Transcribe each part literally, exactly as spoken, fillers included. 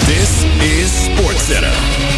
This is SportsCenter.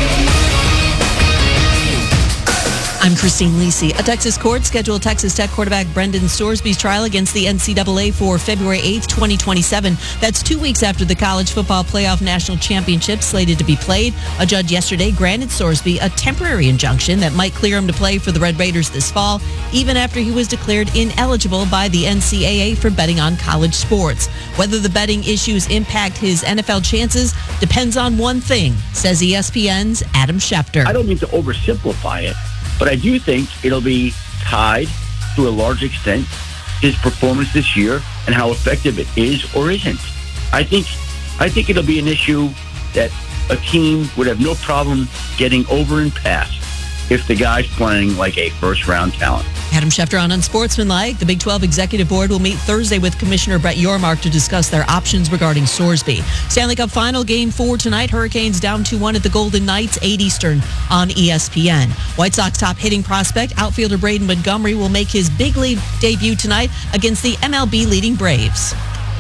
I'm Christine Lisi. A Texas court scheduled Texas Tech quarterback Brendan Sorsby's trial against the N C double A for February eighth, twenty twenty-seven. That's two weeks after the College Football Playoff National Championship slated to be played. A judge yesterday granted Sorsby a temporary injunction that might clear him to play for the Red Raiders this fall, even after he was declared ineligible by the N C double A for betting on college sports. Whether the betting issues impact his N F L chances depends on one thing, says E S P N's Adam Schefter. I don't mean to oversimplify it, but I do think it'll be tied to a large extent his performance this year and how effective it is or isn't. I think I think it'll be an issue that a team would have no problem getting over and past if the guy's playing like a first-round talent. Adam Schefter on Unsportsmanlike. The Big twelve Executive Board will meet Thursday with Commissioner Brett Yormark to discuss their options regarding Sorsby. Stanley Cup Final Game four tonight. Hurricanes down two one at the Golden Knights, eight Eastern on E S P N. White Sox top hitting prospect, outfielder Braden Montgomery, will make his big league debut tonight against the M L B leading Braves.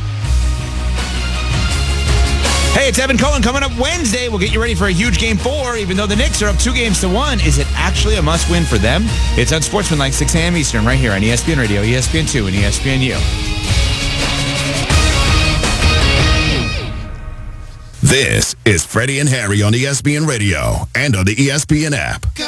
Hey, it's Evan Cohen. Coming up Wednesday, we'll get you ready for a huge game four. Even though the Knicks are up two games to one, is it actually a must-win for them? It's on Sportsmanlike, six a.m. Eastern, right here on E S P N Radio, E S P N two, and E S P N U. This is Freddie and Harry on E S P N Radio and on the E S P N app.